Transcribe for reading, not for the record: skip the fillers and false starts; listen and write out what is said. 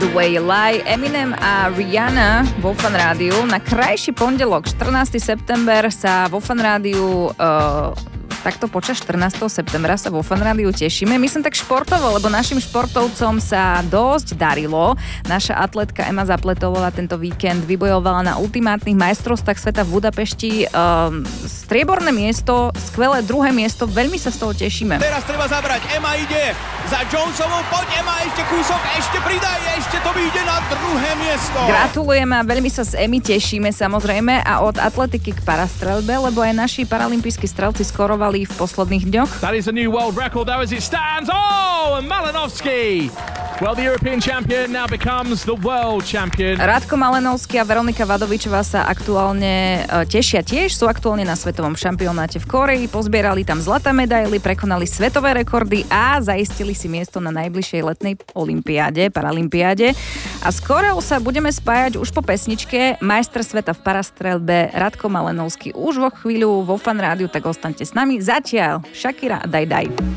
The Way You Lie, Eminem a Rihanna vo Fan Rádiu. Na krajší pondelok, 14. september, sa vo Fan Rádiu takto počas 14. septembra sa vo Fan Rádiu tešíme. Myslím tak športovo, lebo našim športovcom sa dosť darilo. Naša atletka Ema Zapletová tento víkend vybojovala na ultimátnych majstrovstvách sveta v Budapešti strieborné miesto, skvelé druhé miesto, veľmi sa z toho tešíme. Teraz treba zabrať, Ema ide za Jonesovou, poď Ema, ešte kúsok, ešte pridaj, ešte to vyjde na druhé miesto. Gratulujeme a veľmi sa z Emy tešíme samozrejme a od atletiky k parastrelbe, lebo aj naši paralympijskí strelci skorovali v posledných dňoch. That is a new world record though as it stands. Oh, and Malinovský. Well, the European champion now becomes the world champion. Radko Malenovský a Veronika Vadovičová sa aktuálne tešia tiež, sú aktuálne na svetovom šampionáte v Kórei, pozbierali tam zlaté medaily, prekonali svetové rekordy a zaistili si miesto na najbližšej letnej olympiáde, paralympiáde. A s Kóreou sa budeme spájať už po pesničke. Majster sveta v parastrelbe Radko Malenovský už vo chvíľu vo Fan Rádiu, tak ostaňte s nami. Zatiaľ Shakira a Daj Daj.